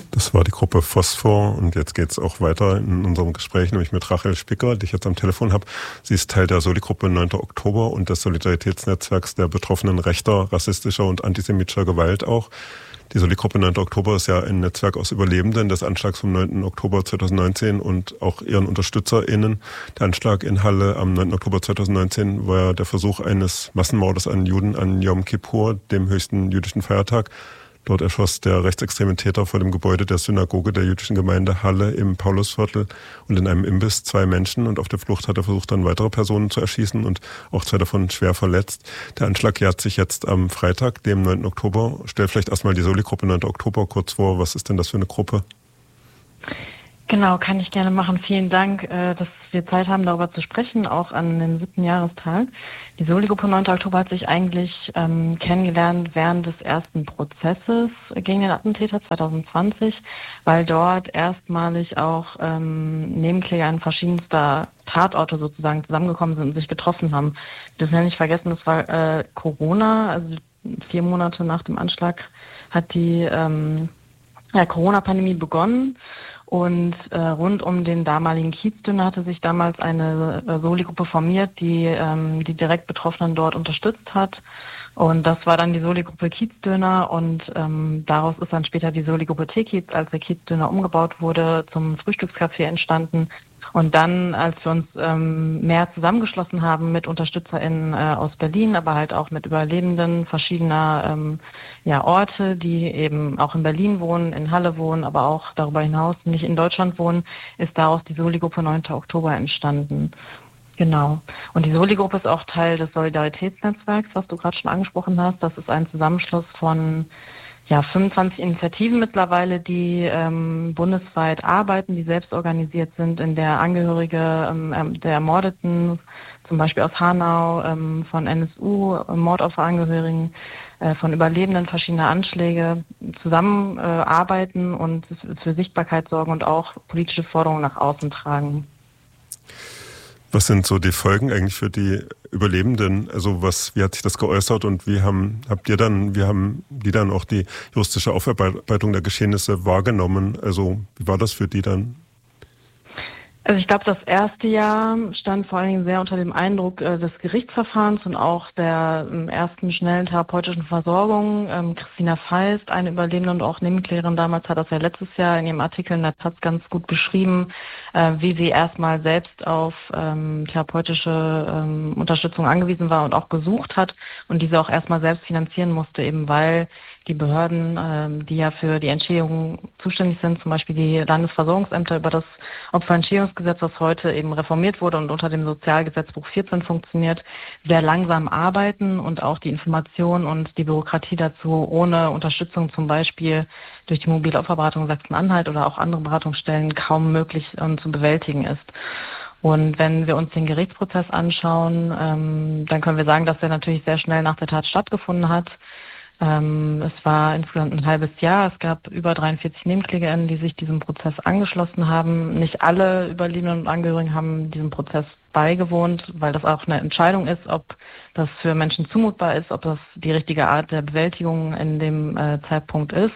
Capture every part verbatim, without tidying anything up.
Das war die Gruppe Phosphor und jetzt geht es auch weiter in unserem Gespräch, nämlich mit Rachel Spicker, die ich jetzt am Telefon habe. Sie ist Teil der Soli-Gruppe neunter Oktober und des Solidaritätsnetzwerks der Betroffenen rechter, rassistischer und antisemitischer Gewalt auch. Die Soli-Gruppe neunter Oktober ist ja ein Netzwerk aus Überlebenden des Anschlags vom neunten Oktober zweitausendneunzehn und auch ihren UnterstützerInnen. Der Anschlag in Halle am neunten Oktober zweitausendneunzehn war ja der Versuch eines Massenmordes an Juden an Yom Kippur, dem höchsten jüdischen Feiertag. Dort erschoss der rechtsextreme Täter vor dem Gebäude der Synagoge der jüdischen Gemeinde Halle im Paulusviertel und in einem Imbiss zwei Menschen. Und auf der Flucht hat er versucht, dann weitere Personen zu erschießen und auch zwei davon schwer verletzt. Der Anschlag jährt sich jetzt am Freitag, dem neunten Oktober. Stell vielleicht erstmal die Soli-Gruppe neunter Oktober kurz vor. Was ist denn das für eine Gruppe? Genau, kann ich gerne machen. Vielen Dank, dass wir Zeit haben, darüber zu sprechen, auch an dem siebten Jahrestag. Die Soli-Gruppe neunter Oktober hat sich eigentlich ähm, kennengelernt während des ersten Prozesses gegen den Attentäter zwanzig zwanzig, weil dort erstmalig auch ähm, Nebenkläger an verschiedenster Tatorte sozusagen zusammengekommen sind und sich getroffen haben. Wir dürfen ja nicht vergessen, das war äh, Corona, also vier Monate nach dem Anschlag hat die ähm, ja, Corona-Pandemie begonnen. Und äh, rund um den damaligen Kiezdöner hatte sich damals eine äh, Soli-Gruppe formiert, die ähm, die direkt Betroffenen dort unterstützt hat. Und das war dann die Soli-Gruppe Kiezdöner und ähm, daraus ist dann später die Soli-Gruppe T-Kiez, als der Kiezdöner umgebaut wurde, zum Frühstückscafé entstanden. Und dann, als wir uns ähm, mehr zusammengeschlossen haben mit UnterstützerInnen äh, aus Berlin, aber halt auch mit Überlebenden verschiedener ähm, ja, Orte, die eben auch in Berlin wohnen, in Halle wohnen, aber auch darüber hinaus nicht in Deutschland wohnen, ist daraus die Soli-Gruppe neunter Oktober entstanden. Genau. Und die Soli-Gruppe ist auch Teil des Solidaritätsnetzwerks, was du gerade schon angesprochen hast. Das ist ein Zusammenschluss von ja, fünfundzwanzig Initiativen mittlerweile, die ähm, bundesweit arbeiten, die selbst organisiert sind, in der Angehörige ähm, der Ermordeten, zum Beispiel aus Hanau, ähm, von N S U, Mordopferangehörigen, äh, von Überlebenden verschiedener Anschläge zusammenarbeiten äh, und für Sichtbarkeit sorgen und auch politische Forderungen nach außen tragen. Was sind so die Folgen eigentlich für die Überlebenden? Also was, wie hat sich das geäußert und wie haben, habt ihr dann, wie haben die dann auch die juristische Aufarbeitung der Geschehnisse wahrgenommen? Also wie war das für die dann? Also ich glaube, das erste Jahr stand vor allen Dingen sehr unter dem Eindruck äh, des Gerichtsverfahrens und auch der ähm, ersten schnellen therapeutischen Versorgung. Ähm, Christina Feist, eine Überlebende und auch Nebenklägerin damals, hat das ja letztes Jahr in ihrem Artikel in der Taz ganz gut beschrieben, äh, wie sie erstmal selbst auf ähm, therapeutische ähm, Unterstützung angewiesen war und auch gesucht hat und diese auch erstmal selbst finanzieren musste, eben weil die Behörden, ähm, die ja für die Entschädigung zuständig sind, zum Beispiel die Landesversorgungsämter über das Opferentschädigungsgesetz, das heute eben reformiert wurde und unter dem Sozialgesetzbuch vierzehn funktioniert, sehr langsam arbeiten und auch die Information und die Bürokratie dazu ohne Unterstützung zum Beispiel durch die mobile Opferberatung Sachsen-Anhalt oder auch andere Beratungsstellen kaum möglich und zu bewältigen ist. Und wenn wir uns den Gerichtsprozess anschauen, ähm, dann können wir sagen, dass der natürlich sehr schnell nach der Tat stattgefunden hat. Ähm, es war insgesamt ein halbes Jahr. Es gab über dreiundvierzig NebenklägerInnen, die sich diesem Prozess angeschlossen haben. Nicht alle Überlebenden und Angehörigen haben diesem Prozess beigewohnt, weil das auch eine Entscheidung ist, ob das für Menschen zumutbar ist, ob das die richtige Art der Bewältigung in dem äh, Zeitpunkt ist.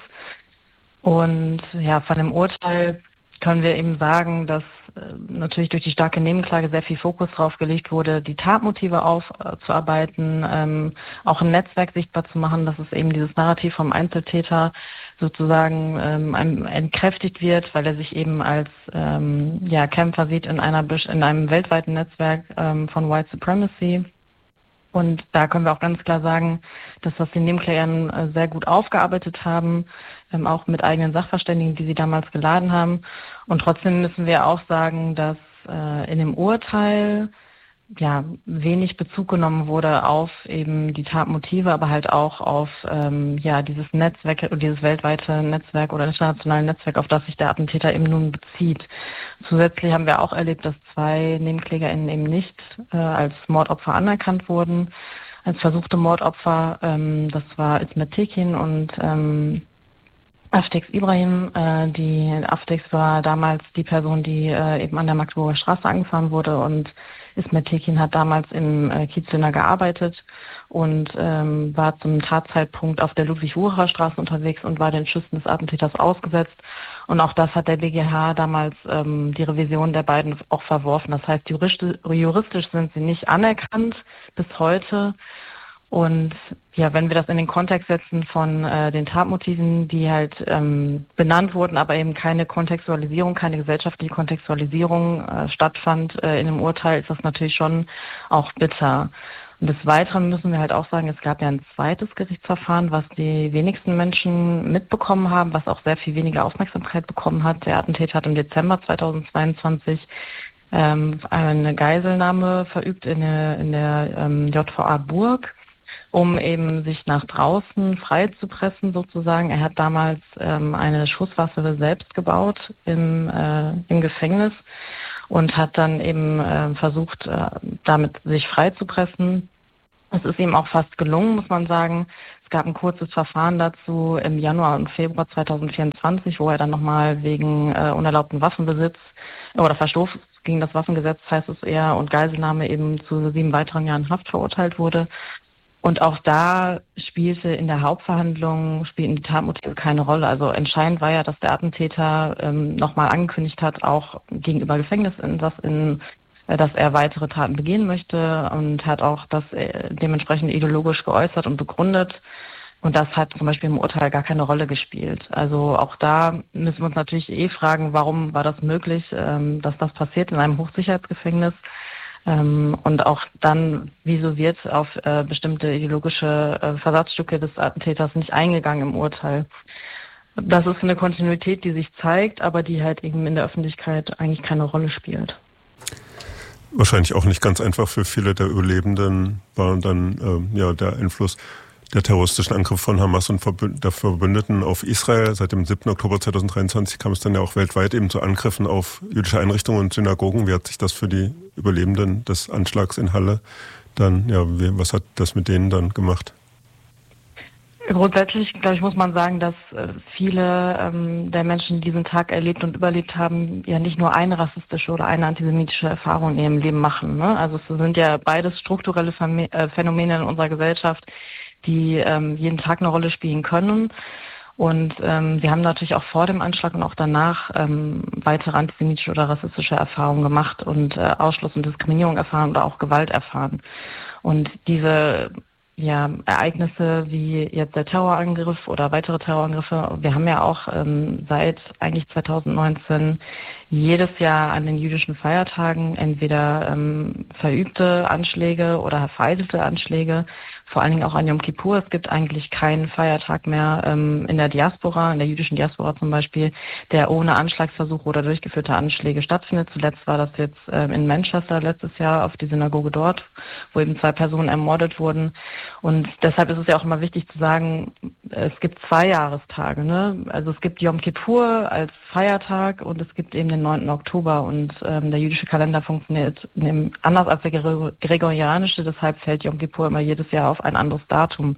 Und ja, von dem Urteil können wir eben sagen, dass äh, natürlich durch die starke Nebenklage sehr viel Fokus drauf gelegt wurde, die Tatmotive aufzuarbeiten, ähm, auch ein Netzwerk sichtbar zu machen, dass es eben dieses Narrativ vom Einzeltäter sozusagen ähm, entkräftigt wird, weil er sich eben als ähm, ja, Kämpfer sieht in einer in einem weltweiten Netzwerk ähm, von White Supremacy. Und da können wir auch ganz klar sagen, dass das die Nebenklägerinnen sehr gut aufgearbeitet haben, ähm, auch mit eigenen Sachverständigen, die sie damals geladen haben. Und trotzdem müssen wir auch sagen, dass äh, in dem Urteil ja wenig Bezug genommen wurde auf eben die Tatmotive, aber halt auch auf ähm, ja dieses Netzwerk oder dieses weltweite Netzwerk oder internationale Netzwerk, auf das sich der Attentäter eben nun bezieht. Zusätzlich haben wir auch erlebt, dass zwei NebenklägerInnen eben nicht äh, als Mordopfer anerkannt wurden, als versuchte Mordopfer. Ähm, das war Ismet Tekin und ähm, Aftex Ibrahim, äh, die Aftex war damals die Person, die äh, eben an der Magdeburger Straße angefahren wurde, und Ismet Tekin hat damals im äh, Kiezdöner gearbeitet und ähm, war zum Tatzeitpunkt auf der Ludwig-Wucherer Straße unterwegs und war den Schüssen des Attentäters ausgesetzt. Und auch das hat der B G H damals ähm, die Revision der beiden auch verworfen. Das heißt, juristisch, juristisch sind sie nicht anerkannt bis heute. Und ja, wenn wir das in den Kontext setzen von äh, den Tatmotiven, die halt ähm, benannt wurden, aber eben keine Kontextualisierung, keine gesellschaftliche Kontextualisierung äh, stattfand äh, in dem Urteil, ist das natürlich schon auch bitter. Und des Weiteren müssen wir halt auch sagen, es gab ja ein zweites Gerichtsverfahren, was die wenigsten Menschen mitbekommen haben, was auch sehr viel weniger Aufmerksamkeit bekommen hat. Der Attentäter hat im Dezember zweitausendzweiundzwanzig ähm, eine Geiselnahme verübt in der, in der ähm, J V A Burg, um eben sich nach draußen frei zu pressen sozusagen. Er hat damals ähm, eine Schusswaffe selbst gebaut im, äh, im Gefängnis und hat dann eben äh, versucht, äh, damit sich frei zu pressen. Es ist ihm auch fast gelungen, muss man sagen. Es gab ein kurzes Verfahren dazu im Januar und Februar zweitausendvierundzwanzig, wo er dann nochmal wegen äh, unerlaubten Waffenbesitz oder Verstoß gegen das Waffengesetz, heißt es eher, und Geiselnahme eben zu sieben weiteren Jahren Haft verurteilt wurde. Und auch da spielte in der Hauptverhandlung, spielten die Tatmotive keine Rolle. Also entscheidend war ja, dass der Attentäter ähm, nochmal angekündigt hat, auch gegenüber Gefängnisinsassen, äh, dass er weitere Taten begehen möchte, und hat auch das äh, dementsprechend ideologisch geäußert und begründet. Und das hat zum Beispiel im Urteil gar keine Rolle gespielt. Also auch da müssen wir uns natürlich eh fragen, warum war das möglich, ähm, dass das passiert in einem Hochsicherheitsgefängnis. Ähm, und auch dann, wieso wird auf äh, bestimmte ideologische äh, Versatzstücke des Attentäters nicht eingegangen im Urteil. Das ist eine Kontinuität, die sich zeigt, aber die halt eben in der Öffentlichkeit eigentlich keine Rolle spielt. Wahrscheinlich auch nicht ganz einfach für viele der Überlebenden war dann ähm, ja der Einfluss der terroristischen Angriff von Hamas und der Verbündeten auf Israel. Seit dem siebten Oktober zweitausenddreiundzwanzig kam es dann ja auch weltweit eben zu Angriffen auf jüdische Einrichtungen und Synagogen. Wie hat sich das für die Überlebenden des Anschlags in Halle dann, ja, wie, was hat das mit denen dann gemacht? Grundsätzlich, glaube ich, muss man sagen, dass viele ähm, der Menschen, die diesen Tag erlebt und überlebt haben, ja nicht nur eine rassistische oder eine antisemitische Erfahrung in ihrem Leben machen. Ne? Also es sind ja beides strukturelle Phänomene in unserer Gesellschaft, die ähm, jeden Tag eine Rolle spielen können. Und ähm, sie haben natürlich auch vor dem Anschlag und auch danach ähm, weitere antisemitische oder rassistische Erfahrungen gemacht und äh, Ausschluss und Diskriminierung erfahren oder auch Gewalt erfahren. Und diese ja, Ereignisse wie jetzt der Terrorangriff oder weitere Terrorangriffe, wir haben ja auch ähm, seit eigentlich zweitausendneunzehn jedes Jahr an den jüdischen Feiertagen entweder ähm, verübte Anschläge oder vereitelte Anschläge, vor allen Dingen auch an Yom Kippur. Es gibt eigentlich keinen Feiertag mehr ähm, in der Diaspora, in der jüdischen Diaspora zum Beispiel, der ohne Anschlagsversuche oder durchgeführte Anschläge stattfindet. Zuletzt war das jetzt ähm, in Manchester letztes Jahr auf die Synagoge dort, wo eben zwei Personen ermordet wurden. Und deshalb ist es ja auch immer wichtig zu sagen, es gibt zwei Jahrestage, ne? Also es gibt Yom Kippur als Feiertag und es gibt eben den neunten Oktober, und ähm, der jüdische Kalender funktioniert anders als der gregorianische, deshalb fällt Yom Kippur immer jedes Jahr auf ein anderes Datum.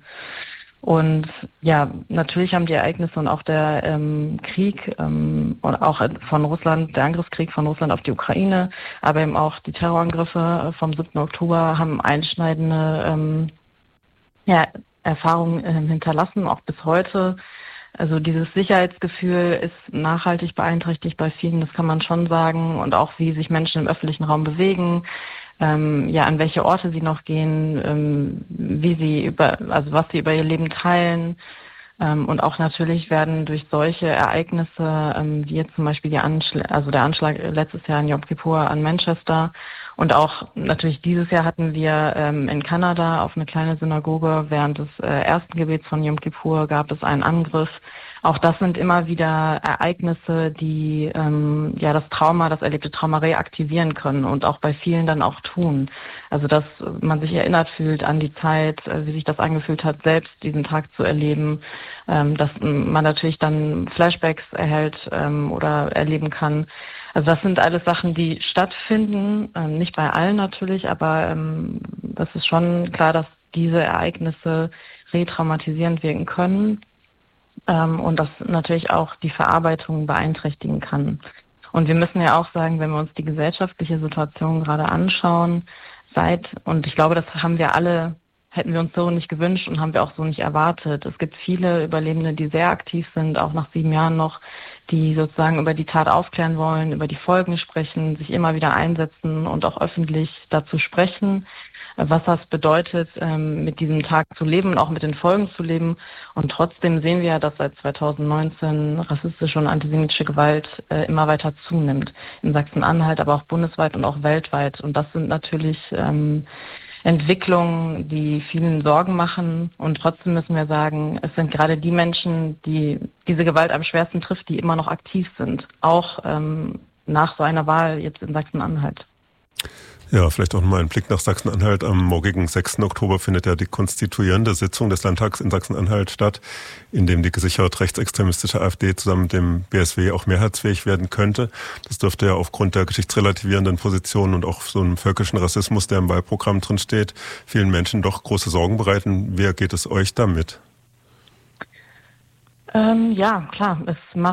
Und ja, natürlich haben die Ereignisse und auch der ähm, Krieg ähm, und auch von Russland, der Angriffskrieg von Russland auf die Ukraine, aber eben auch die Terrorangriffe vom siebten Oktober haben einschneidende ähm, ja, Erfahrungen äh, hinterlassen, auch bis heute. Also dieses Sicherheitsgefühl ist nachhaltig beeinträchtigt bei vielen, das kann man schon sagen, und auch wie sich Menschen im öffentlichen Raum bewegen, ähm, ja, an welche Orte sie noch gehen, ähm, wie sie über, also was sie über ihr Leben teilen, ähm, und auch natürlich werden durch solche Ereignisse, ähm, wie jetzt zum Beispiel die Anschl- also der Anschlag letztes Jahr in Yom Kippur an Manchester, und auch natürlich dieses Jahr hatten wir ähm, in Kanada auf eine kleine Synagoge während des äh, ersten Gebets von Yom Kippur gab es einen Angriff. Auch das sind immer wieder Ereignisse, die ähm, ja das Trauma, das erlebte Trauma reaktivieren können und auch bei vielen dann auch tun. Also dass man sich erinnert fühlt an die Zeit, äh, wie sich das angefühlt hat, selbst diesen Tag zu erleben, ähm, dass man natürlich dann Flashbacks erhält ähm, oder erleben kann. Also das sind alles Sachen, die stattfinden, ähm, nicht bei allen natürlich, aber ähm, das ist schon klar, dass diese Ereignisse retraumatisierend wirken können. ähm, und das natürlich auch die Verarbeitung beeinträchtigen kann. Und wir müssen ja auch sagen, wenn wir uns die gesellschaftliche Situation gerade anschauen, seit, und ich glaube, das haben wir alle, hätten wir uns so nicht gewünscht und haben wir auch so nicht erwartet. Es gibt viele Überlebende, die sehr aktiv sind, auch nach sieben Jahren noch, die sozusagen über die Tat aufklären wollen, über die Folgen sprechen, sich immer wieder einsetzen und auch öffentlich dazu sprechen, was das bedeutet, mit diesem Tag zu leben und auch mit den Folgen zu leben. Und trotzdem sehen wir ja, dass seit zweitausendneunzehn rassistische und antisemitische Gewalt immer weiter zunimmt. In Sachsen-Anhalt, aber auch bundesweit und auch weltweit. Und das sind natürlich ähm, Entwicklungen, die vielen Sorgen machen. Und trotzdem müssen wir sagen, es sind gerade die Menschen, die diese Gewalt am schwersten trifft, die immer noch aktiv sind. Auch ähm, nach so einer Wahl jetzt in Sachsen-Anhalt. Ja, vielleicht auch nochmal ein Blick nach Sachsen-Anhalt. Am morgigen sechsten Oktober findet ja die konstituierende Sitzung des Landtags in Sachsen-Anhalt statt, in dem die gesichert rechtsextremistische AfD zusammen mit dem B S W auch mehrheitsfähig werden könnte. Das dürfte ja aufgrund der geschichtsrelativierenden Position und auch so einem völkischen Rassismus, der im Wahlprogramm drin steht, vielen Menschen doch große Sorgen bereiten. Wie geht es euch damit? Ähm, ja, klar, es macht